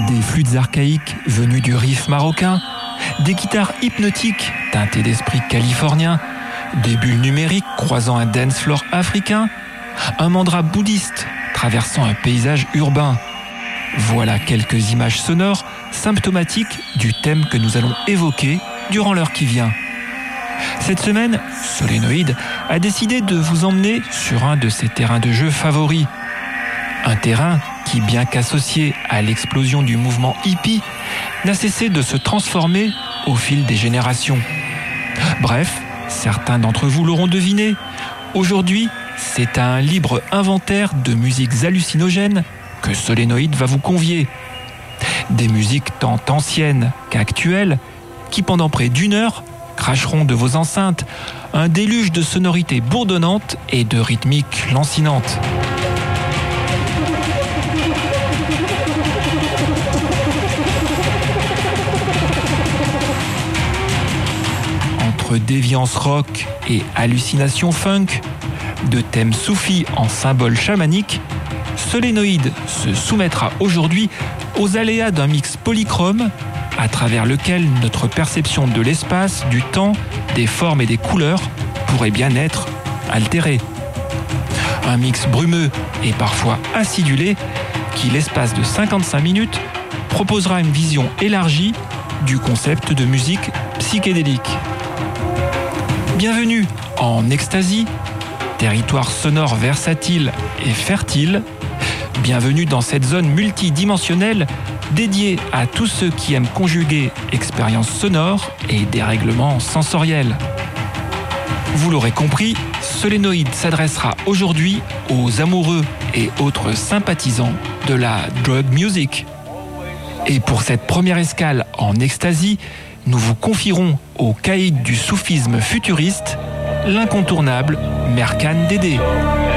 Des flûtes archaïques venues du riff marocain, des guitares hypnotiques teintées d'esprit californien, des bulles numériques croisant un dance floor africain, un mandra bouddhiste traversant un paysage urbain. Voilà quelques images sonores symptomatiques du thème que nous allons évoquer durant l'heure qui vient. Cette semaine, Solénoïde a décidé de vous emmener sur un de ses terrains de jeu favoris. Un terrain qui, bien qu'associé à l'explosion du mouvement hippie, n'a cessé de se transformer au fil des générations. Bref, certains d'entre vous l'auront deviné, aujourd'hui, c'est à un libre inventaire de musiques hallucinogènes que Solénoïde va vous convier. Des musiques tant anciennes qu'actuelles, qui pendant près d'une heure cracheront de vos enceintes un déluge de sonorités bourdonnantes et de rythmiques lancinantes. Entre déviance rock et hallucination funk, de thèmes soufis en symboles chamaniques, Solénoïde se soumettra aujourd'hui aux aléas d'un mix polychrome à travers lequel notre perception de l'espace, du temps, des formes et des couleurs pourrait bien être altérée. Un mix brumeux et parfois acidulé qui, l'espace de 55 minutes, proposera une vision élargie du concept de musique psychédélique. Bienvenue en Ecstasy, territoire sonore versatile et fertile. Bienvenue dans cette zone multidimensionnelle dédiée à tous ceux qui aiment conjuguer expériences sonores et dérèglements sensoriels. Vous l'aurez compris, Solénoïde s'adressera aujourd'hui aux amoureux et autres sympathisants de la drug music. Et pour cette première escale en Ecstasy, nous vous confierons au caïd du soufisme futuriste, l'incontournable Merkan Dédé.